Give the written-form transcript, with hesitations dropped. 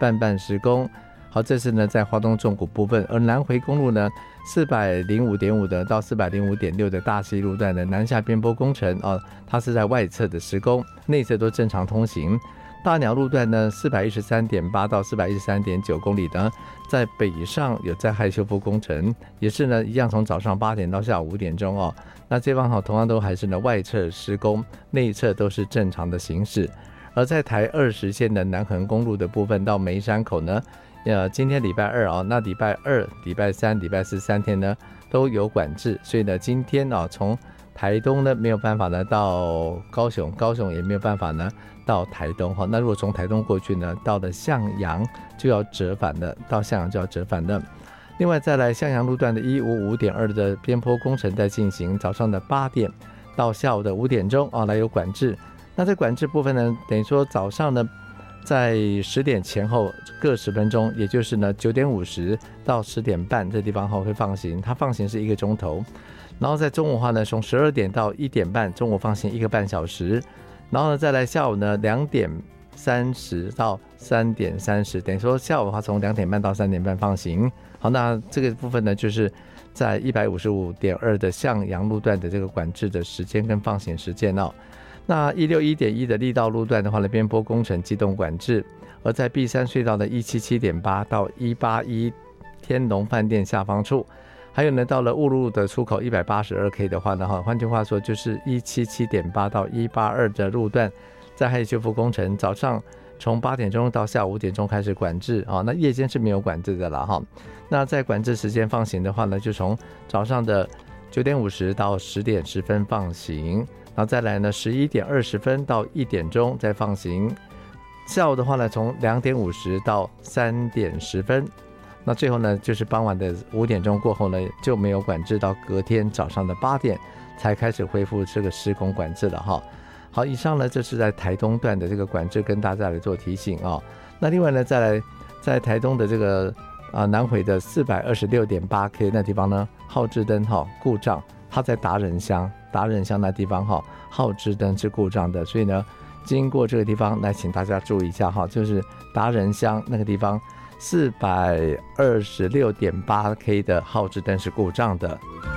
半施工。好，这是呢在花东纵谷部分，而南回公路呢405.5的到405.6的大溪路段的南下边坡工程它是在外侧的施工，内侧都正常通行。大鸟路段呢413.8到413.9公里呢，在北上有灾害修复工程，也是呢一样从早上8点到下午5点钟那这方同样都还是呢外侧施工，内侧都是正常的行驶。而在台20线的南横公路的部分到梅山口呢，今天礼拜二那礼拜二、礼拜三、礼拜四3天呢都有管制，所以呢今天从台东呢没有办法呢到高雄，高雄也没有办法呢到台东那如果从台东过去呢，到了向阳就要折返了，到向阳就要折返了。另外再来向阳路段的155.2的边坡工程在进行，早上的8点到下午的5点钟来有管制。那这管制部分呢，等于说早上呢在10点前后各10分钟，也就是呢9点50到10点半这地方会放行，它放行是1个钟头。然后在中午的话呢，从12点到1点半，中午放行1个半小时。然后呢再来下午呢2点30到3点30，等于说下午的话从2点半到3点半放行。好，那这个部分呢就是在155.2的向阳路段的这个管制的时间跟放行时间那161.1的力道路段的话呢，边坡工程机动管制。而在碧山隧道的177.8到181天龙饭店下方处，还有呢到了雾路的出口 182K 的话呢，换句话说就是177.8到182的路段灾害修复工程，早上从8点钟到下午5点钟开始管制那夜间是没有管制的啦那在管制时间放行的话呢，就从早上的9点50到10点10分放行。然后再来呢11点20分到1点钟再放行。下午的话呢，从2点50到3点10分。那最后呢，就是傍晚的5点钟过后呢，就没有管制，到隔天早上的8点才开始恢复这个施工管制了好，以上呢这是在台东段的这个管制跟大家来做提醒那另外呢，再来在台东的这个南回的426.8K 那地方呢，号志灯故障，它在达人乡那地方号志灯是故障的，所以呢经过这个地方来请大家注意一下就是达人乡那个地方426.8K 的号志灯是故障的。